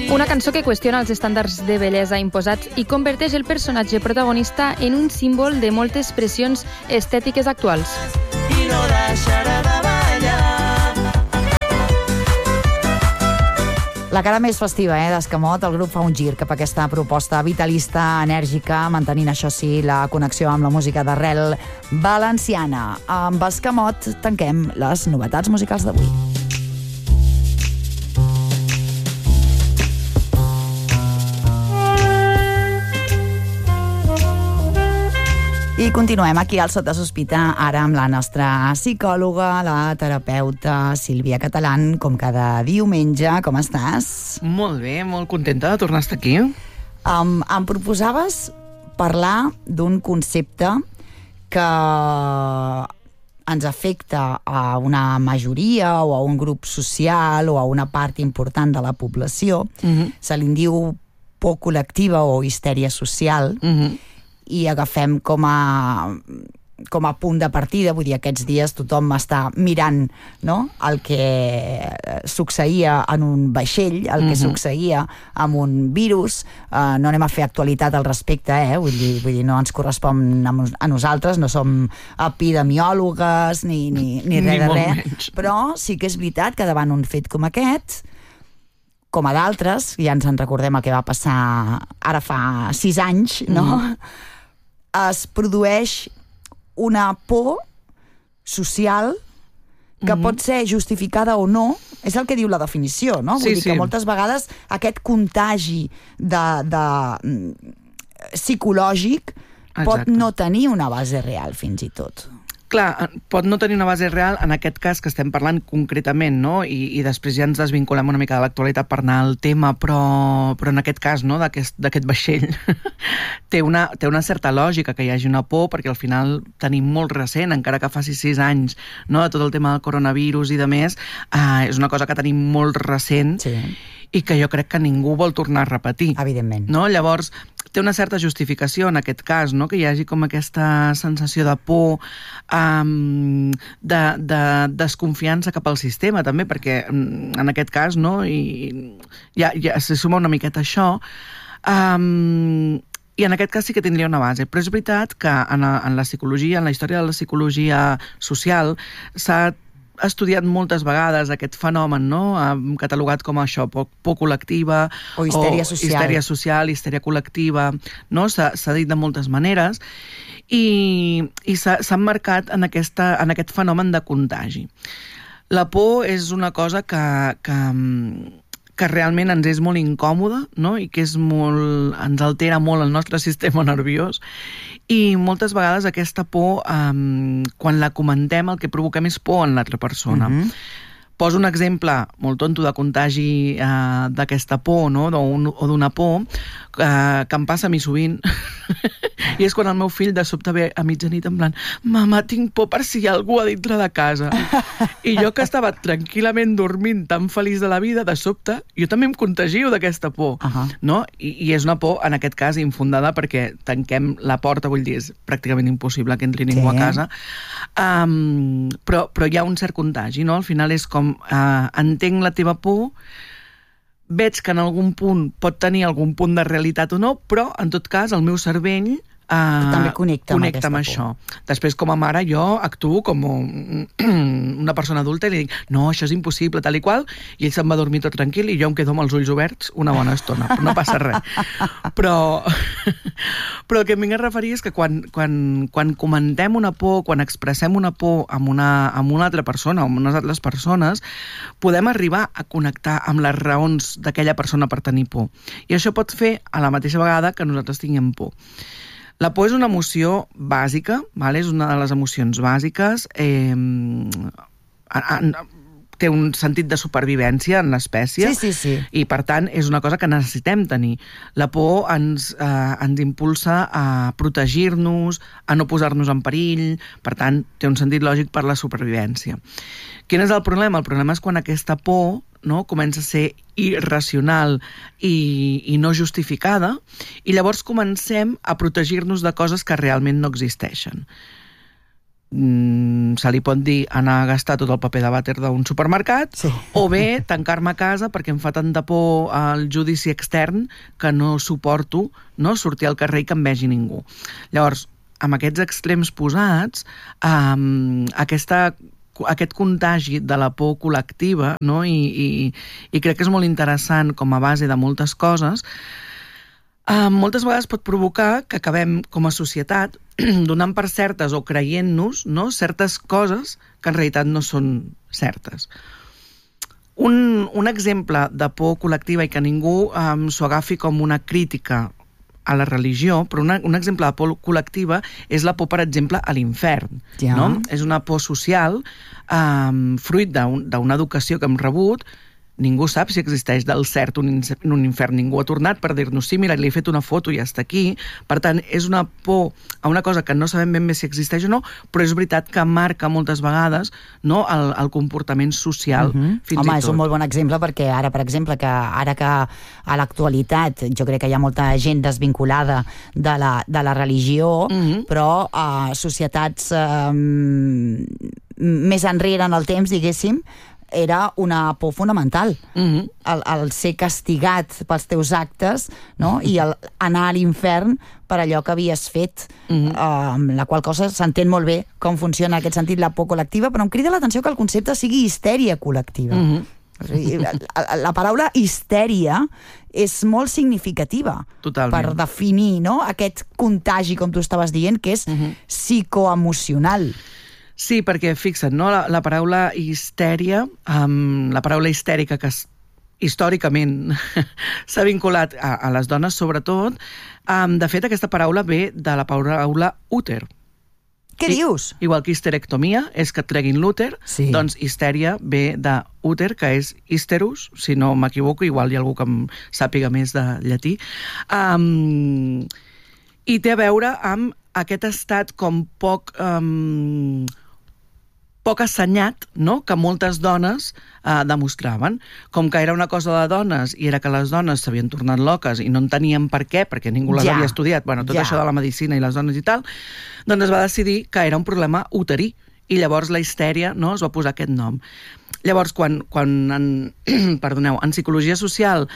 Una cançó que qüestiona els estàndards de bellesa imposats i converteix el personatge protagonista en un símbol de moltes pressions estètiques actuals. I no deixarà de ballar. La cara més festiva d'Escamot, el grup fa un gir cap a aquesta proposta vitalista, enèrgica, mantenint, això sí, la connexió amb la música d'arrel valenciana. Amb Escamot tanquem les novetats musicals d'avui. I continuem aquí al Sota Sospita, ara amb la nostra psicòloga, la terapeuta Sílvia Catalán, com cada diumenge. Com estàs? Molt bé, molt contenta de tornar a estar aquí. Em proposaves parlar d'un concepte que ens afecta a una majoria o a un grup social o a una part important de la població. Se li diu por col·lectiva o histèria social. I agafem com a punt de partida, vull dir, aquests dies tothom està mirant, no?, el que succeïa en un vaixell, el que succeïa amb un virus. No anem a fer actualitat al respecte, vull dir, no ens correspon a nosaltres, no som epidemiòlogues ni res de res, però sí que és veritat que davant un fet com aquest, com a d'altres, ja ens en recordem el que va passar ara fa 6 anys, no?, es produeix una por social que pot ser justificada o no, és el que diu la definició, no? Vull dir que moltes vegades aquest contagi psicològic pot no tenir una base real, fins i tot. Clar, pot no tenir una base real en aquest cas que estem parlant concretament, no? I després ja ens desvinculem una mica de l'actualitat per anar al tema, però en aquest cas, no?, d'aquest vaixell té una certa lògica que hi hagi una por, perquè al final tenim molt recent, encara que faci 6 anys, no?, de tot el tema del coronavirus i de més, és una cosa que tenim molt recent i que jo crec que ningú vol tornar a repetir. Evidentment. No? Llavors, té una certa justificació en aquest cas, no?, que hi hagi com aquesta sensació de por, de desconfiança cap al sistema, també, perquè en aquest cas, no?, i ja se suma una miqueta això, i en aquest cas sí que tindria una base, però és veritat que en la psicologia, en la història de la psicologia social, s'ha estudiat moltes vegades aquest fenomen, no?, catalogat com això, por col·lectiva o histèria social, histèria col·lectiva, no?, s'ha dit de moltes maneres, i s'ha emmarcat en aquest fenomen de contagi. La por és una cosa que realment ens és molt incòmoda, no?, i que ens altera molt el nostre sistema nerviós, i moltes vegades aquesta por, quan la comentem, el que provoquem és por en l'altra persona. Poso un exemple molt tonto de contagi d'aquesta por, no?, o d'una por, que em passa a mi sovint, i és quan el meu fill de sobte ve a mitjanit en plan, mama, tinc por per si hi ha algú a dintre de casa. I jo que estava tranquil·lament dormint, tan feliç de la vida, de sobte, jo també em contagio d'aquesta por, no? I és una por, en aquest cas, infundada, perquè tanquem la porta, vull dir, és pràcticament impossible que entri ningú a casa, però hi ha un cert contagi, no? Al final és com, entenc la teva por, veig que en algun punt pot tenir algun punt de realitat o no, però, en tot cas, el meu cervell també connecta amb això. Després, com a mare, jo actuo com una persona adulta i li dic, no, això és impossible, tal i qual, i ell se'n va dormir tot tranquil i jo em quedo amb els ulls oberts una bona estona, però no passa res. Però el que em vinc a referir és que quan comentem una por, quan expressem una por amb una altra persona o amb unes altres persones, podem arribar a connectar amb les raons d'aquella persona per tenir por. I això pot fer a la mateixa vegada que nosaltres tinguem por. La por és una emoció bàsica, és una de les emocions bàsiques, té un sentit de supervivència en l'espècie, i per tant és una cosa que necessitem tenir. La por ens impulsa a protegir-nos, a no posar-nos en perill, per tant té un sentit lògic per la supervivència. Quin és el problema? El problema és quan aquesta por, no, comença a ser irracional i no justificada, i llavors comencem a protegir-nos de coses que realment no existeixen. se li pot dir anar a gastar tot el paper de vàter d'un supermercat, o bé tancar-me a casa perquè em fa tanta por al judici extern que no suporto, no, sortir al carrer i que em vegi ningú. Llavors, amb aquests extrems posats, aquest contagi de la por col·lectiva, no? I crec que és molt interessant com a base de moltes coses, moltes vegades pot provocar que acabem com a societat donant per certes o creient-nos, no, certes coses que en realitat no són certes. Un exemple de por col·lectiva i que ningú s'ho agafi com una crítica a la religió, però un exemple de por col·lectiva és la por, per exemple, a l'infern. Ja. No? És una por social fruit d'una educació que hem rebut. Ningú sap si existeix del cert un infern. Ningú ha tornat per dir-nos, sí, mira, li he fet una foto i ja està aquí. Per tant, és una por a una cosa que no sabem ben bé si existeix o no, però és veritat que marca moltes vegades, no, el comportament social, fins i tot. Home, és un molt bon exemple perquè ara, per exemple, que a l'actualitat jo crec que hi ha molta gent desvinculada de la religió, però a societats més enrere en el temps, diguéssim, era una por fonamental. El ser castigat pels teus actes, no? I el anar a l'infern per allò que havies fet, amb la qual cosa s'entén molt bé com funciona en aquest sentit la por col·lectiva, però em crida l'atenció que el concepte sigui histèria col·lectiva. La paraula histèria és molt significativa. Totalment. Per definir, no, aquest contagi, com tu estaves dient, que és psicoemocional. Sí, perquè fixa't, no? La paraula histèria, la paraula histèrica que històricament s'ha vinculat a les dones sobretot, de fet aquesta paraula ve de la paraula úter. Què dius? Igual que histerectomia és que et treguin l'úter, doncs histèria ve d'úter, que és histerus, si no m'equivoco, igual hi ha algú que em sàpiga més de llatí, i té a veure amb aquest estat com poc assenyat, no?, que moltes dones demostraven. Com que era una cosa de dones i era que les dones s'havien tornat loques i no en tenien per què, perquè ningú les havia estudiat, tot això de la medicina i les dones i tal, doncs es va decidir que era un problema uterí i llavors la histèria, no?, es va posar aquest nom. Llavors, quan en psicologia social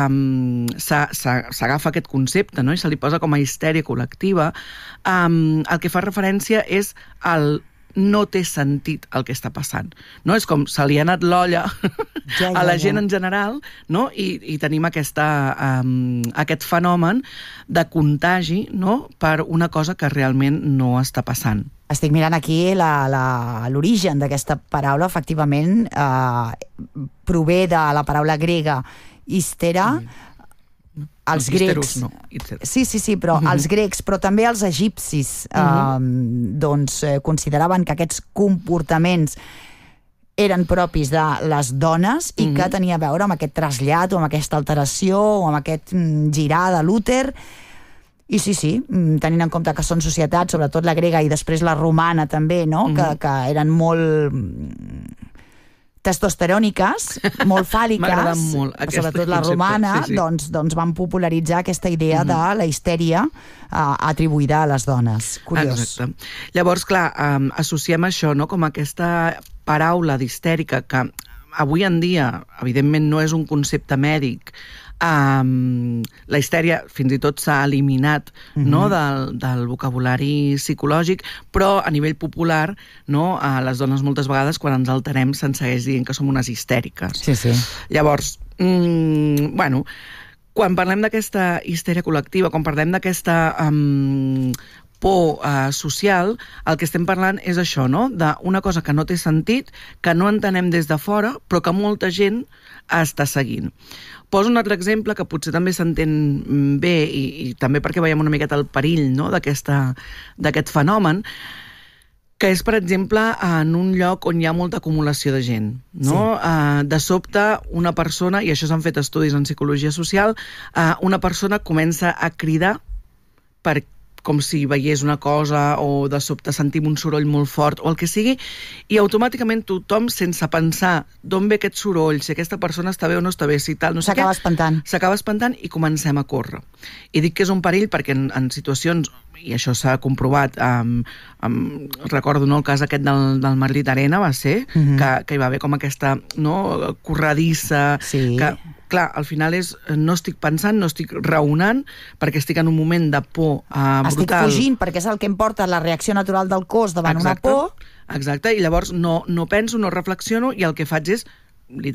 s'agafa aquest concepte, no?, i se li posa com a histèria col·lectiva, el que fa referència és al no té sentit el que està passant. No? És com se li ha anat l'olla a la gent en general, no? I tenim aquest fenomen de contagi, no?, per una cosa que realment no està passant. Estic mirant aquí l'origen d'aquesta paraula, efectivament, prové de la paraula grega histera, els grecs... Sí, però els grecs, però també els egipcis, doncs consideraven que aquests comportaments eren propis de les dones i que tenia a veure amb aquest trasllat o amb aquesta alteració o amb aquest girar de l'úter. I sí, tenint en compte que són societats, sobretot la grega i després la romana també, no?, que eren molt testosteròniques, molt fàl·liques, sobretot la romana, doncs van popularitzar aquesta idea de la histèria atribuïda a les dones. Curiós. Exacte. Llavors, clar, associem això, no?, com aquesta paraula d'histèrica, que avui en dia, evidentment, no és un concepte mèdic. La histèria fins i tot s'ha eliminat, no?, del vocabulari psicològic, però a nivell popular, no?, a les dones moltes vegades quan ens alterem se'ns segueix dient que som unes histèriques. Sí. Llavors, quan parlem d'aquesta histèria col·lectiva, quan parlem d'aquesta por social, el que estem parlant és això, no?, d'una cosa que no té sentit, que no entenem des de fora, però que molta gent està seguint. Poso un altre exemple que potser també s'entén bé i també perquè veiem una miqueta el perill, no?, d'aquest fenomen, que és, per exemple, en un lloc on hi ha molta acumulació de gent. No? De sobte, una persona, i això s'han fet estudis en psicologia social, una persona comença a cridar com si veiés una cosa o de sobte sentim un soroll molt fort o el que sigui, i automàticament tothom, sense pensar d'on ve aquest soroll, si aquesta persona està bé o no està bé, si tal, no sé què, s'acaba espantant i comencem a córrer. I dic que és un perill perquè en situacions i això s'ha comprovat, recordo el cas aquest del Madrid Arena, va ser, que hi va haver com aquesta corredissa, que, clar, al final no estic pensant, no estic raonant, perquè estic en un moment de por brutal. Estic fugint, perquè és el que em porta la reacció natural del cos davant una por. Exacte, i llavors no penso, no reflexiono, i el que faig és